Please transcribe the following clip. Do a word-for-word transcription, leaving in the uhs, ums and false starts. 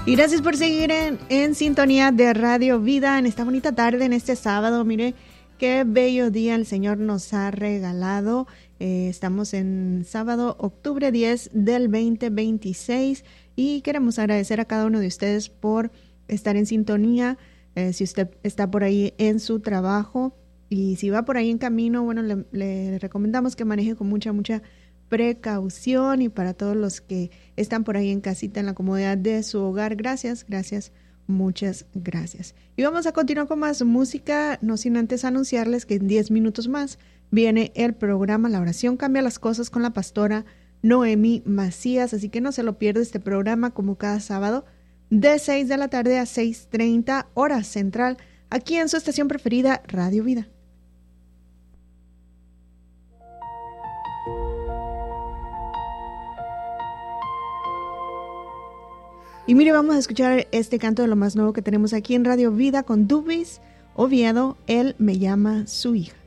Y gracias por seguir en, en sintonía de Radio Vida en esta bonita tarde, en este sábado. Mire qué bello día el Señor nos ha regalado. Eh, estamos en sábado, octubre diez del veinte veintiséis, y queremos agradecer a cada uno de ustedes por estar en sintonía. Eh, si usted está por ahí en su trabajo y si va por ahí en camino, bueno, le, le recomendamos que maneje con mucha, mucha precaución. Y para todos los que están por ahí en casita, en la comodidad de su hogar, gracias, gracias, muchas gracias. Y vamos a continuar con más música, no sin antes anunciarles que en diez minutos más viene el programa La Oración Cambia las Cosas con la pastora Noemi Macías, así que no se lo pierda este programa como cada sábado de seis de la tarde a seis treinta hora central, aquí en su estación preferida, Radio Vida. Y mire, vamos a escuchar este canto de lo más nuevo que tenemos aquí en Radio Vida con Dubis Oviedo, Él me llama su hija.